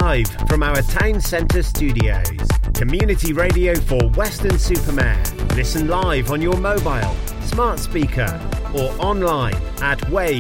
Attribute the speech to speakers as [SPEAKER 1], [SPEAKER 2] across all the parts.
[SPEAKER 1] live from our town centre studios. Community radio for Weston-super-Mare. Listen live on your mobile, smart speaker or online at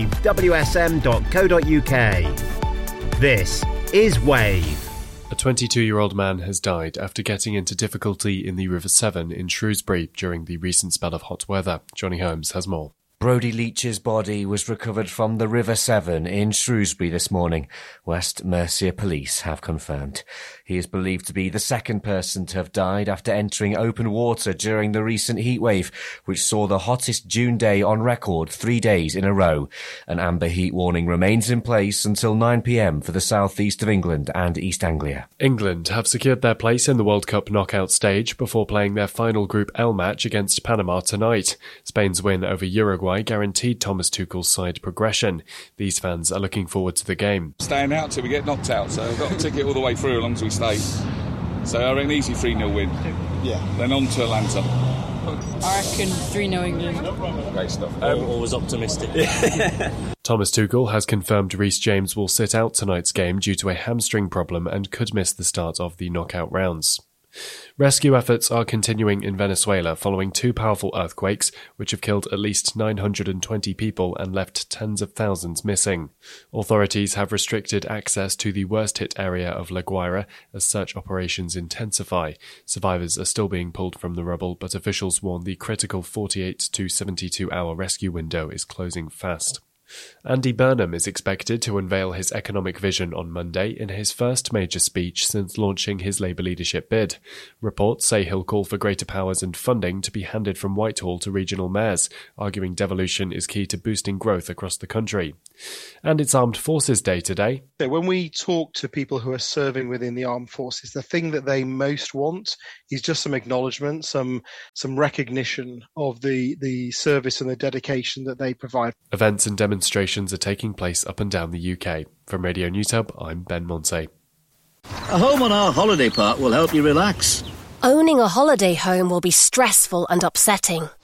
[SPEAKER 1] wavewsm.co.uk. This is Wave.
[SPEAKER 2] A 22-year-old man has died after getting into difficulty in the River Severn in Shrewsbury during the recent spell of hot weather. Johnny Holmes has more.
[SPEAKER 3] Brodie Leach's body was recovered from the River Severn in Shrewsbury this morning, West Mercia Police have confirmed. He is believed to be the second person to have died after entering open water during the recent heatwave, which saw the hottest June day on record 3 days in a row. An amber heat warning remains in place until 9 p.m. for the southeast of England and East Anglia.
[SPEAKER 2] England have secured their place in the World Cup knockout stage before playing their final Group L match against Panama tonight. Spain's win over Uruguay guaranteed Thomas Tuchel's side progression. These fans are looking forward to the game.
[SPEAKER 4] Staying out till we get knocked out, so we've got a ticket all the way through as long as we stay. So I reckon easy 3-0 win. Yeah. Then on to Atlanta.
[SPEAKER 5] I reckon 3-0 England.
[SPEAKER 4] Great stuff.
[SPEAKER 6] Always optimistic.
[SPEAKER 2] Thomas Tuchel has confirmed Reece James will sit out tonight's game due to a hamstring problem and could miss the start of the knockout rounds. Rescue efforts are continuing in Venezuela following two powerful earthquakes, which have killed at least 920 people and left tens of thousands missing. Authorities have restricted access to the worst-hit area of La Guaira as search operations intensify. Survivors are still being pulled from the rubble, but officials warn the critical 48 to 72-hour rescue window is closing fast. Andy Burnham is expected to unveil his economic vision on Monday in his first major speech since launching his Labour leadership bid. Reports say he'll call for greater powers and funding to be handed from Whitehall to regional mayors, arguing devolution is key to boosting growth across the country. And it's Armed Forces Day today.
[SPEAKER 7] When we talk to people who are serving within the armed forces, the thing that they most want is just some acknowledgement, some recognition of the service and the dedication that they provide.
[SPEAKER 2] Events and demonstrations are taking place up and down the UK. From Radio News Hub, I'm Ben Monte.
[SPEAKER 8] A home on our holiday park will help you relax.
[SPEAKER 9] Owning a holiday home will be stressful and upsetting.